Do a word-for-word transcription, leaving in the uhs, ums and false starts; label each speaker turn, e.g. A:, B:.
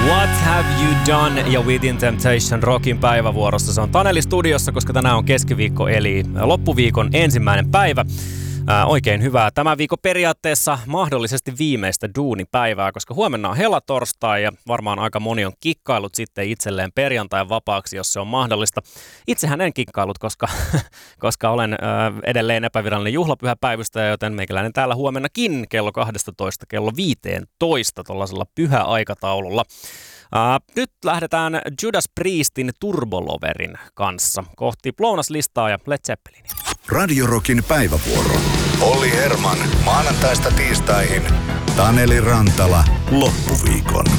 A: What have you done ja Within Temptation Rockin päivävuorossa. Se on Taneli studiossa, koska tänään on keskiviikko eli loppuviikon ensimmäinen päivä. Ää, oikein hyvää tämän viikon periaatteessa mahdollisesti viimeistä duunipäivää, koska huomenna on helatorstai ja varmaan aika moni on kikkailut sitten itselleen perjantain vapaaksi, jos se on mahdollista. Itsehän en kikkailut, koska, koska olen ää, edelleen epävirallinen juhlapyhäpäivystäjä, joten meikäläinen täällä huomennakin kello kaksitoista kello viisitoista tuollaisella pyhäaikataululla. Uh, nyt lähdetään Judas Priestin Turboloverin kanssa kohti lounaslistaa ja Led Zeppelinia.
B: Radio Rockin päivävuoro. Olli Herman maanantaista tiistaihin. Taneli Rantala loppuviikon.